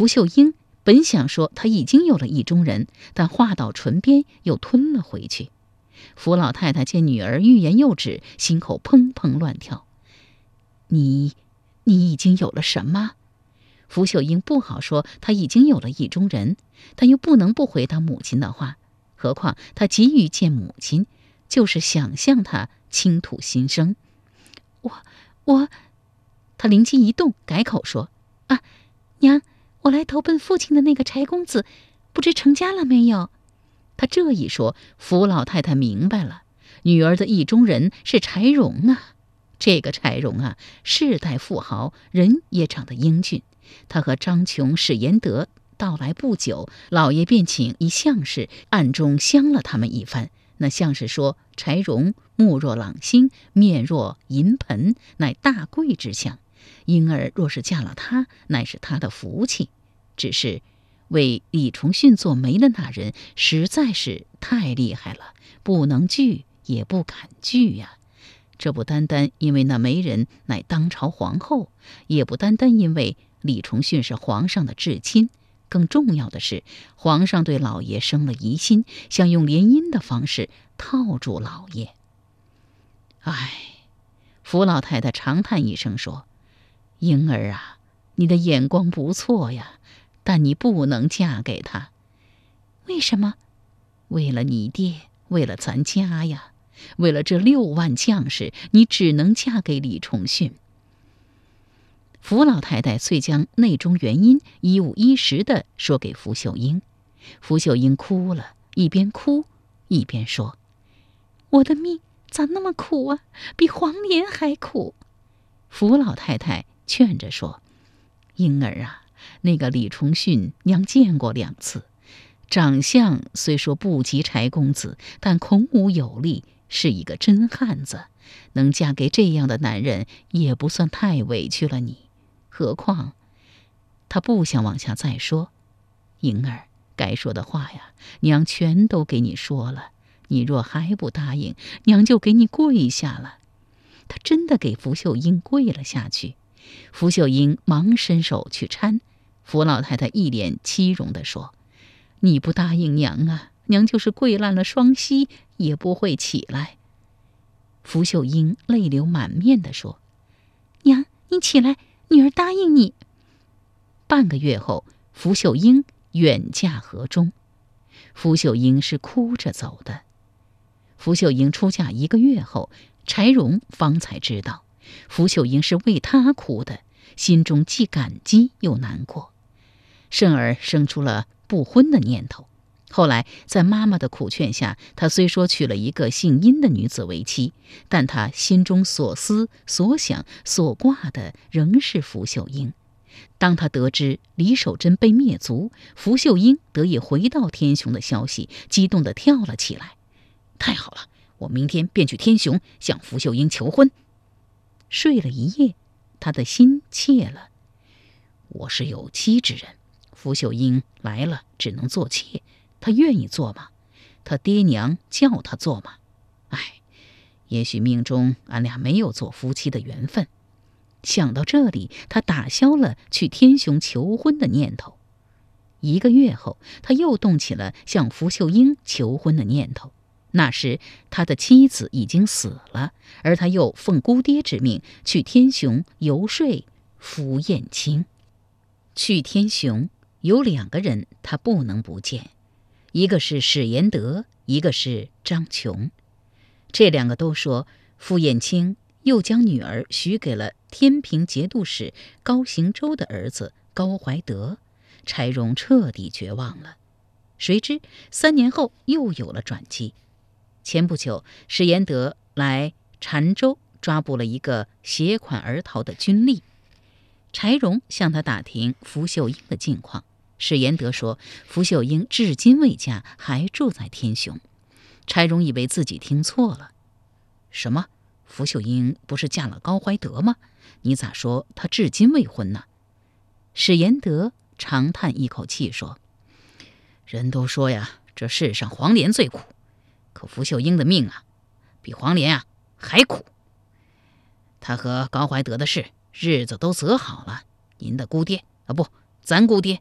福秀英本想说她已经有了意中人，但话到唇边又吞了回去。福老太太见女儿欲言又止，心口砰砰乱跳。你已经有了什么？福秀英不好说她已经有了意中人，但又不能不回答母亲的话。何况她急于见母亲，就是想向她倾吐心声。她灵机一动，改口说：“啊，娘，我来投奔父亲的那个柴公子，不知成家了没有？”她这一说，福老太太明白了，女儿的意中人是柴荣啊。这个柴荣啊，世代富豪，人也长得英俊。他和张琼、史延德到来不久，老爷便请一相士暗中相了他们一番。那相士说，柴荣目若朗星，面若银盆，乃大贵之相。婴儿若是嫁了他，乃是他的福气。只是为李重训做媒的那人实在是太厉害了，不能拒也不敢拒呀。这不单单因为那媒人乃当朝皇后，也不单单因为李重训是皇上的至亲，更重要的是，皇上对老爷生了疑心，想用联姻的方式套住老爷。唉，福老太太长叹一声说：“英儿啊，你的眼光不错呀，但你不能嫁给他。”“为什么？”“为了你爹，为了咱家呀。为了这6万将士，你只能嫁给李重训。”福老太太遂将内中原因一五一十地说给福秀英。福秀英哭了，一边哭一边说：“我的命咋那么苦啊，比黄连还苦。”福老太太劝着说：“英儿啊，那个李重训娘见过2次，长相虽说不及柴公子，但孔武有力，是一个真汉子，能嫁给这样的男人也不算太委屈了你。何况……”他不想往下再说。“英儿，该说的话呀，娘全都给你说了，你若还不答应，娘就给你跪下了。”他真的给福秀英跪了下去。福秀英忙伸手去搀，福老太太一脸欺容地说：“你不答应娘啊，娘就是跪烂了双膝也不会起来。”福秀英泪流满面地说：“娘，你起来，女儿答应你。”半个月后，福秀英远嫁河中。福秀英是哭着走的。福秀英出嫁1个月后，柴荣方才知道，福秀英是为他哭的，心中既感激又难过，甚而生出了不婚的念头。后来在妈妈的苦劝下，他虽说娶了一个姓殷的女子为妻，但他心中所思所想所挂的仍是福秀英。当他得知李守贞被灭族，福秀英得以回到天雄的消息，激动地跳了起来。“太好了，我明天便去天雄向福秀英求婚。”睡了一夜，他的心怯了。我是有妻之人，福秀英来了只能做妾，他愿意做吗？他爹娘叫他做吗？也许命中俺俩没有做夫妻的缘分。想到这里，他打消了去天雄求婚的念头。1个月后，他又动起了向福秀英求婚的念头。那时他的妻子已经死了，而他又奉姑爹之命去天雄游说福燕青。去天雄有2个人他不能不见，一个是史延德，一个是张琼。这2个都说傅燕青又将女儿许给了天平节度使高行周的儿子高怀德。柴荣彻底绝望了。谁知3年后又有了转机。前不久，史延德来澶州抓捕了一个携款而逃的军吏。柴荣向他打听福秀英的近况，史延德说福秀英至今未嫁，还住在天雄。柴荣以为自己听错了。“什么？福秀英不是嫁了高怀德吗？你咋说她至今未婚呢？”史延德长叹一口气说：“人都说呀，这世上黄连最苦，可福秀英的命啊，比黄连啊还苦。他和高怀德的事，日子都择好了，您的姑爹不，咱姑爹